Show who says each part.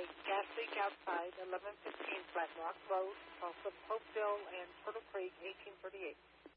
Speaker 1: gas leak outside, 1115 Flat Rock Road, off of Hopeville and Turtle Creek, 1838.